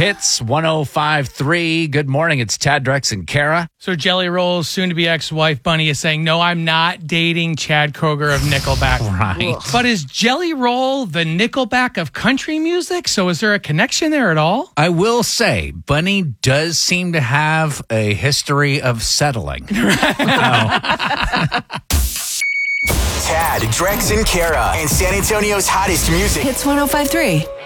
Hits 105.3. Good morning. It's Tad, Drex, and Kara. So Jelly Roll's soon-to-be ex-wife, Bunny, is saying, no, I'm not dating Chad Kroeger of Nickelback. Right. But is Jelly Roll the Nickelback of country music? So is there a connection there at all? I will say, Bunny does seem to have a history of settling. Tad, Drex, and Kara, and San Antonio's hottest music. Hits 105.3.